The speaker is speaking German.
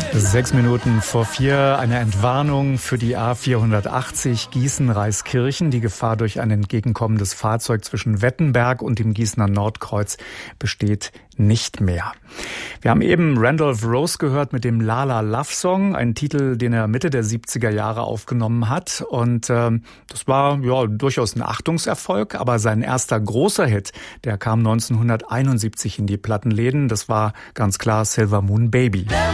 3:06 eine Entwarnung für die A480 Gießen-Reiskirchen. Die Gefahr durch ein entgegenkommendes Fahrzeug zwischen Wettenberg und dem Gießener Nordkreuz besteht nicht mehr. Wir haben eben Randolph Rose gehört mit dem Lala Love Song, einen Titel, den er Mitte der 70er Jahre aufgenommen hat. Und das war ja durchaus ein Achtungserfolg, aber sein erster großer Hit, der kam 1971 in die Plattenläden. Das war ganz klar Silver Moon Baby.